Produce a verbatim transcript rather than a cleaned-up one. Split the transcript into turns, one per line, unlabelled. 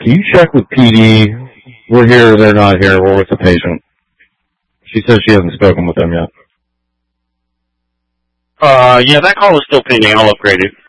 can you check with P D? We're here, they're not here, we're with the patient. She says she hasn't spoken with them yet.
Uh, yeah, that call is still pending. I'll upgrade it.